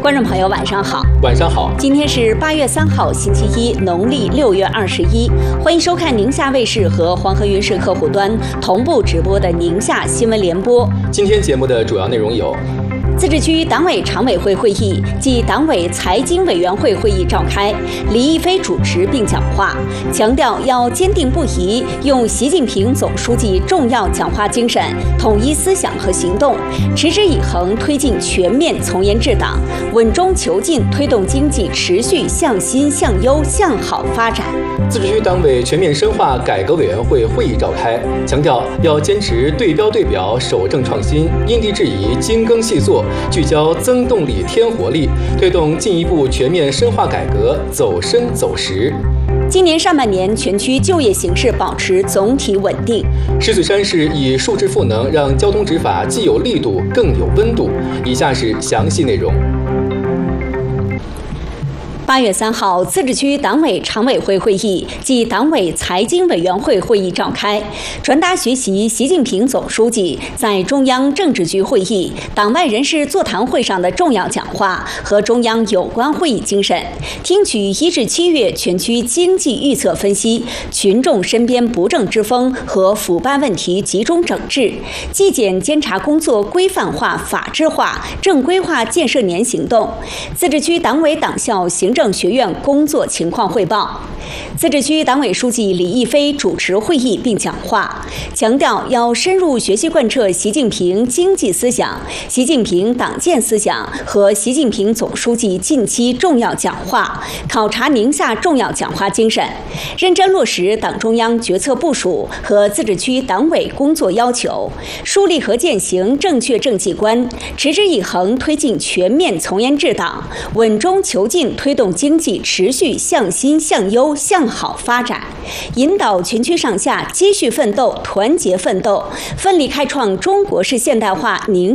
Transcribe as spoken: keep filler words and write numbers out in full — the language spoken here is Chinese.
观众朋友，晚上好。 晚上好。 今天是八月三号，星期一，农历六月二十一。欢迎收看宁夏卫视和黄河云视客户端同步直播的宁夏新闻联播。 今天节目的主要内容有： 自治区党委常委会会议暨党委财经委员会会议召开，李毅飞主持并讲话，强调要坚定不移用习近平总书记重要讲话精神，统一思想和行动，持之以恒推进全面从严治党，稳中求进推动经济持续向新向优向好发展。 自治区党委全面深化改革委员会会议召开，强调要坚持对标对表、守正创新，因地制宜、精耕细作，聚焦增动力、添活力，推动进一步全面深化改革，走深走实。 今年上半年，全区就业形势保持总体稳定。 石嘴山市以数字赋能，让交通执法既有力度，更有温度。以下是详细内容。 八月三号，自治区党委常委会会议暨党委财经委员会会议召开，传达学习习近平总书记在中央政治局会议、党外人士座谈会上的重要讲话和中央有关会议精神，听取一至七月全区经济预测分析、群众身边不正之风和腐败问题集中整治、纪检监察工作规范化、法治化、正规化建设年行动、自治区党委党校行政学院工作情况汇报。自治区党委书记李毅飞主持会议并讲话，强调要深入学习贯彻习近平经济思想、习近平党建思想和习近平总书记近期重要讲话，考察宁夏重要讲话精神，认真落实党中央决策部署和自治区党委工作要求，树立和践行正确政绩观，持之以恒推进全面从严治党，稳中求进推动经济持续向新向优向好发展，引导全区上下继续奋斗、团结奋斗，奋力开创中国式现代化宁